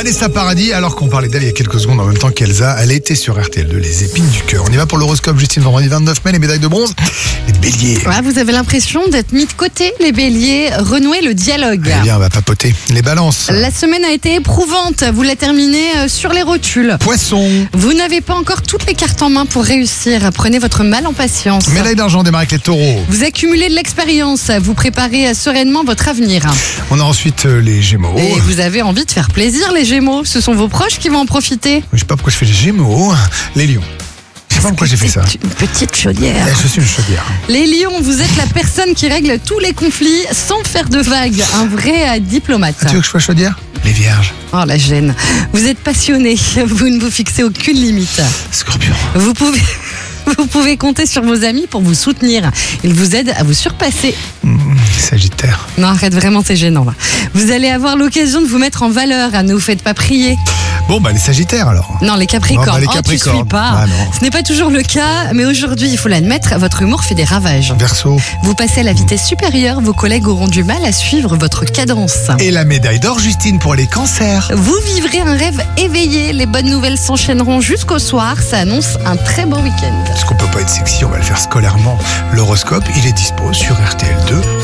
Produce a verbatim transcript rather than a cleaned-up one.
Vanessa Paradis, alors qu'on parlait d'elle il y a quelques secondes en même temps qu'Elsa, elle était sur R T L deux, les épines du cœur. On y va pour l'horoscope, Justine, vendredi vingt-neuf mai, les médailles de bronze, les béliers. Ouais, vous avez l'impression d'être mis de côté, les béliers. Renouez le dialogue. Eh bien, on va papoter. Les balances. La semaine a été éprouvante. Vous la terminez euh, sur les rotules. Poissons. Vous n'avez pas encore toutes les cartes en main pour réussir. Prenez votre mal en patience. Médaille d'argent, démarre avec les taureaux. Vous accumulez de l'expérience. Vous préparez euh, sereinement votre avenir. On a ensuite euh, les gémeaux. Et vous avez envie de faire plaisir, les gémeaux. Ce sont vos proches qui vont en profiter. Je sais pas pourquoi je fais les gémeaux. Les lions. Je sais pas pourquoi j'ai fait ça. C'est une petite chaudière. Eh, je suis une chaudière. Les lions, vous êtes la personne qui règle tous les conflits sans faire de vagues. Un vrai euh, diplomate. Tu veux que je sois chaudière? Les vierges. Oh la gêne. Vous êtes passionné. Vous ne vous fixez aucune limite. Scorpion. Vous pouvez... Vous pouvez compter sur vos amis pour vous soutenir. Ils vous aident à vous surpasser. Mmh, Sagittaire. Non, arrête, vraiment, c'est gênant là. Vous allez avoir l'occasion de vous mettre en valeur. Ne vous faites pas prier. Bon, bah les Sagittaires alors. Non, les Capricornes. Non, bah, les Oh, tu Capricornes. suis pas. Ah, non. Ce n'est pas toujours le cas, mais aujourd'hui, il faut l'admettre, votre humour fait des ravages. Verseau. Vous passez à la vitesse supérieure, vos collègues auront du mal à suivre votre cadence. Et la médaille d'or, Justine, pour les cancers. Vous vivrez un rêve éveillé. Les bonnes nouvelles s'enchaîneront jusqu'au soir. Ça annonce un très beau week-end. Parce qu'on peut pas être sexy, on va le faire scolairement. L'horoscope, il est dispo sur R T L deux.